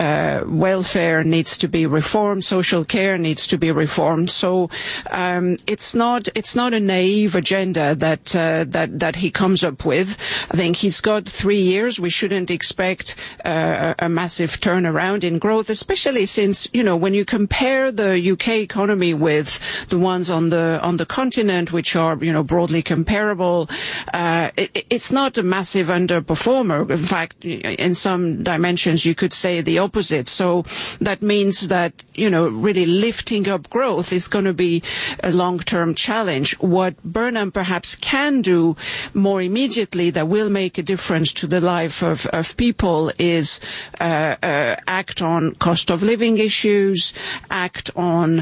welfare needs to be reformed, social care needs to be reformed. So it's not a naive agenda that he comes up with. I think he's got 3 years. We shouldn't expect a massive turnaround in growth, especially since, when you compare the UK economy with the ones on the continent, which are, broadly comparable, it's not a massive underperformer. In fact, in some dimensions, you could say the opposite. So that means that, really lifting up growth is going to be a long-term challenge. What Burnham perhaps can do more immediately that will make a difference to the life of people is act on cost of living issues, act on,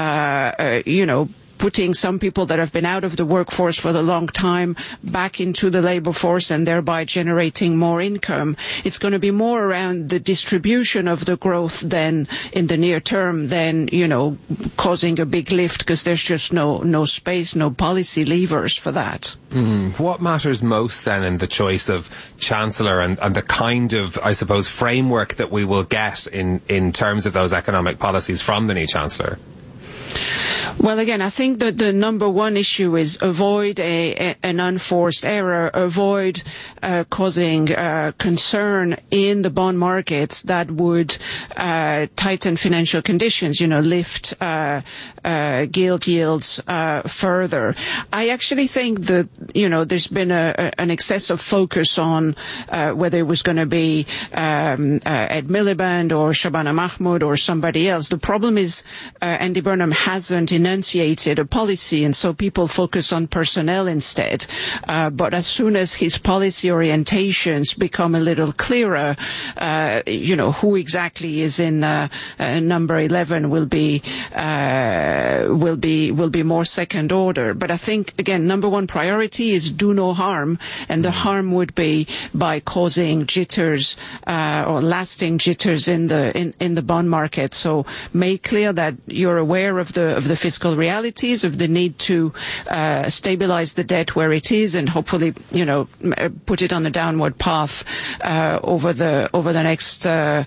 putting some people that have been out of the workforce for a long time back into the labor force and thereby generating more income. It's going to be more around the distribution of the growth than in the near term than, causing a big lift, because there's just no space, no policy levers for that. What matters most then in the choice of Chancellor and the kind of, I suppose, framework that we will get in terms of those economic policies from the new Chancellor? Well, again, I think that the number one issue is avoid an unforced error, avoid causing concern in the bond markets that would tighten financial conditions, lift gilt yields further. I actually think that, there's been an excessive focus on whether it was going to be Ed Miliband or Shabana Mahmood or somebody else. The problem is Andy Burnham hasn't enunciated a policy, and so people focus on personnel instead. But as soon as his policy orientations become a little clearer, who exactly is in number 11 will be more second order. But I think, again, number one priority is do no harm, and the harm would be by causing jitters or lasting jitters in the bond market. So make clear that you're aware of the fiscal realities, of the need to stabilize the debt where it is, and hopefully, put it on a downward path over the next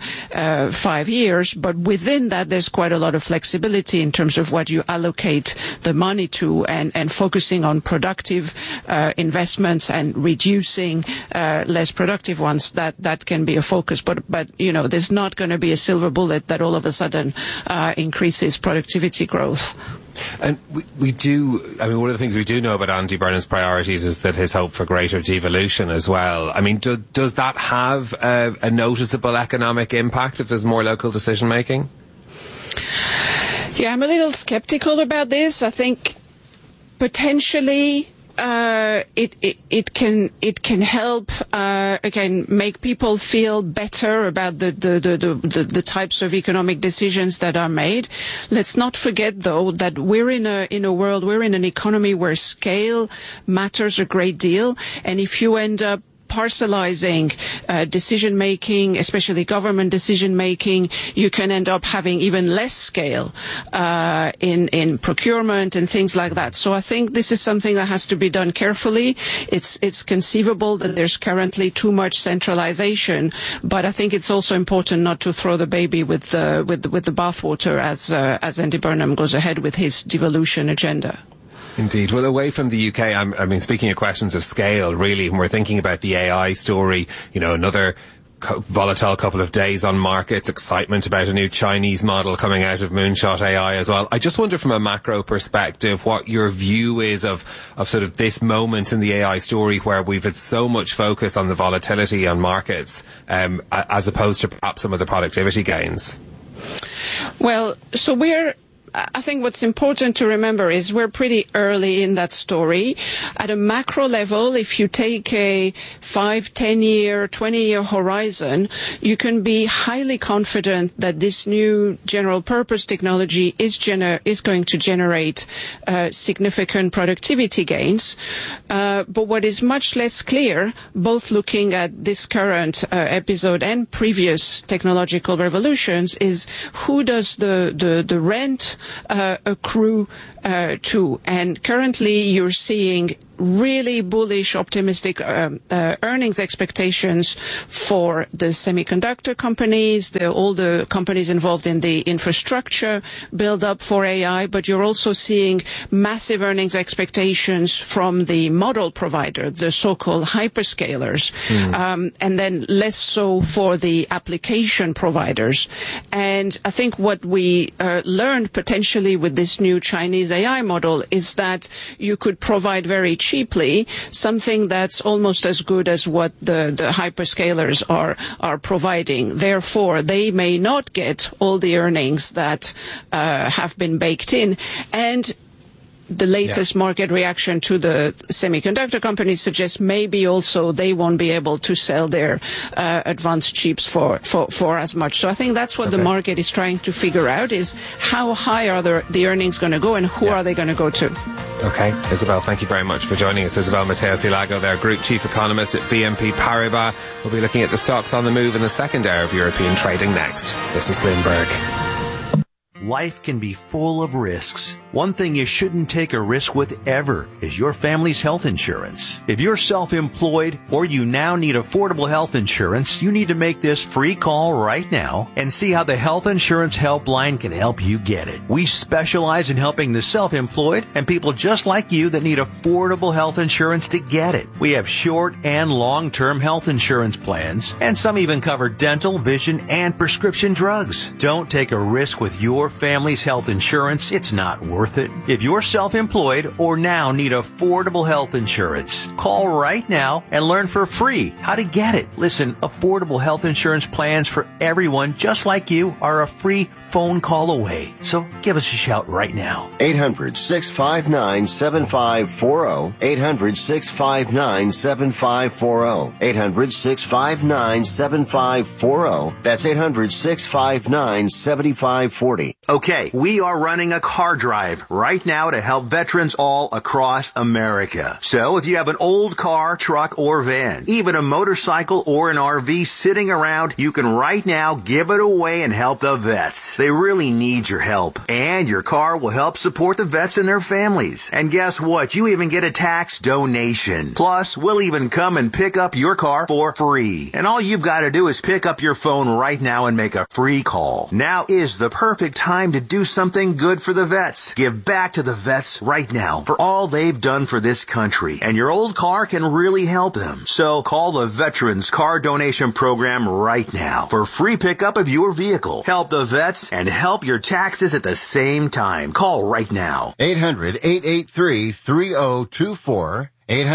5 years. But within that, there's quite a lot of flexibility in terms of what you allocate the money to, and focusing on productive investments and reducing less productive ones. That can be a focus. But there's not going to be a silver bullet that all of a sudden increases productivity growth. And we do, one of the things we do know about Andy Burnham's priorities is that his hope for greater devolution as well. Does that have a noticeable economic impact if there's more local decision making? Yeah, I'm a little skeptical about this. I think potentially it can help again make people feel better about the types of economic decisions that are made. Let's not forget though that we're in an economy where scale matters a great deal, and if you end up parcelizing decision making, especially government decision making, you can end up having even less scale in procurement and things like that. So I think this is something that has to be done carefully. It's conceivable that there's currently too much centralization, but I think it's also important not to throw the baby with the bathwater as Andy Burnham goes ahead with his devolution agenda. Indeed. Well, away from the UK, speaking of questions of scale, really, when we're thinking about the AI story, another volatile couple of days on markets, excitement about a new Chinese model coming out of Moonshot AI as well. I just wonder from a macro perspective what your view is of sort of this moment in the AI story where we've had so much focus on the volatility on markets, as opposed to perhaps some of the productivity gains. Well, I think what's important to remember is we're pretty early in that story. At a macro level, if you take a 5, 10-year, 20-year horizon, you can be highly confident that this new general-purpose technology is going to generate significant productivity gains. But what is much less clear, both looking at this current episode and previous technological revolutions, is who does the rent accrue to. And currently you're seeing really bullish, optimistic earnings expectations for the semiconductor companies, all the companies involved in the infrastructure build-up for AI, but you're also seeing massive earnings expectations from the model provider, the so-called hyperscalers, and then less so for the application providers. And I think what we learned potentially with this new Chinese AI model is that you could provide very cheaply something that's almost as good as what the hyperscalers are providing. Therefore, they may not get all the earnings that have been baked in. And the latest market reaction to the semiconductor companies suggests maybe also they won't be able to sell their advanced chips for as much. So I think that's what the market is trying to figure out, is how high are the earnings going to go and who are they going to go to. Okay, Isabel, thank you very much for joining us. Isabel Mateo-Silago, their Group Chief Economist at BNP Paribas. We'll be looking at the stocks on the move in the second hour of European trading next. This is Bloomberg. Life can be full of risks. One thing you shouldn't take a risk with ever is your family's health insurance. If you're self-employed or you now need affordable health insurance, you need to make this free call right now and see how the Health Insurance Helpline can help you get it. We specialize in helping the self-employed and people just like you that need affordable health insurance to get it. We have short and long-term health insurance plans, and some even cover dental, vision, and prescription drugs. Don't take a risk with your family's health insurance. It's not worth it. If you're self-employed or now need affordable health insurance, call right now and learn for free how to get it. Listen, affordable health insurance plans for everyone just like you are a free phone call away. So give us a shout right now. 800-659-7540. 800-659-7540. 800-659-7540. That's 800-659-7540. Okay, we are running a car drive right now to help veterans all across America. So if you have an old car, truck, or van, even a motorcycle or an RV sitting around, you can right now give it away and help the vets. They really need your help. And your car will help support the vets and their families. And guess what? You even get a tax donation. Plus, we'll even come and pick up your car for free. And all you've got to do is pick up your phone right now and make a free call. Now is the perfect time to do something good for the vets. Give back to the vets right now for all they've done for this country. And your old car can really help them. So call the Veterans Car Donation Program right now for free pickup of your vehicle. Help the vets and help your taxes at the same time. Call right now. 800-883-3024.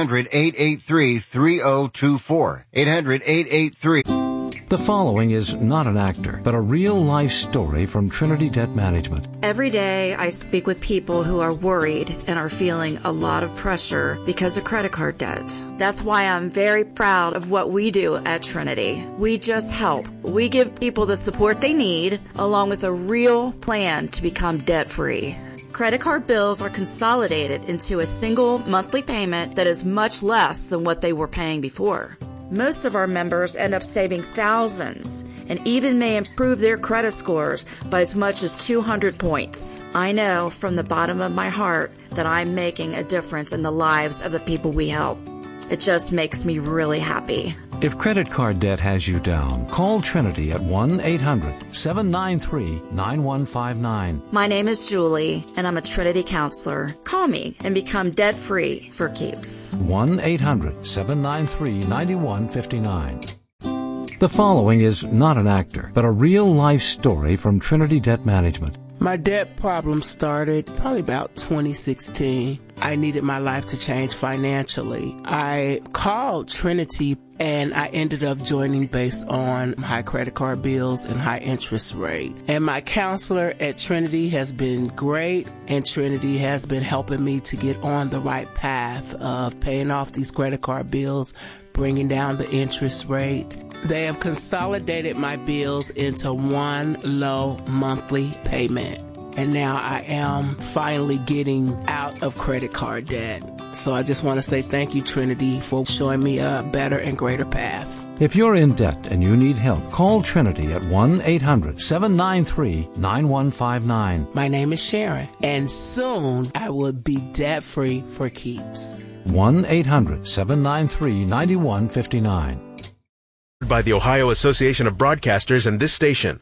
800-883-3024. 800-883. The following is not an actor, but a real-life story from Trinity Debt Management. Every day I speak with people who are worried and are feeling a lot of pressure because of credit card debt. That's why I'm very proud of what we do at Trinity. We just help. We give people the support they need, along with a real plan to become debt-free. Credit card bills are consolidated into a single monthly payment that is much less than what they were paying before. Most of our members end up saving thousands and even may improve their credit scores by as much as 200 points. I know from the bottom of my heart that I'm making a difference in the lives of the people we help. It just makes me really happy. If credit card debt has you down, call Trinity at 1-800-793-9159. My name is Julie, and I'm a Trinity counselor. Call me and become debt-free for keeps. 1-800-793-9159. The following is not an actor, but a real-life story from Trinity Debt Management. My debt problem started probably about 2016. I needed my life to change financially. I called Trinity and I ended up joining based on high credit card bills and high interest rate. And my counselor at Trinity has been great, and Trinity has been helping me to get on the right path of paying off these credit card bills, bringing down the interest rate. They have consolidated my bills into one low monthly payment. And now I am finally getting out of credit card debt. So I just want to say thank you, Trinity, for showing me a better and greater path. If you're in debt and you need help, call Trinity at 1-800-793-9159. My name is Sharon, and soon I will be debt-free for keeps. 1-800-793-9159. By the Ohio Association of Broadcasters and this station.